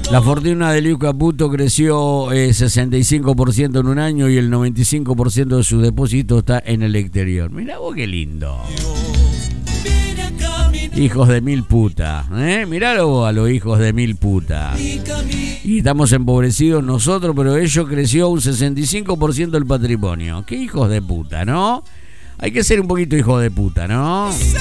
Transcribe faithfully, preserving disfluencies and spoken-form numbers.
La fortuna de Luis Caputo creció eh, sesenta y cinco por ciento en un año y el noventa y cinco por ciento de su depósito está en el exterior. Mirá vos qué lindo. Hijos de mil puta, ¿eh? Miralo vos a los hijos de mil puta. Y estamos empobrecidos nosotros, pero ellos creció un sesenta y cinco por ciento del patrimonio. Qué hijos de puta, ¿no? Hay que ser un poquito hijo de puta, ¿no?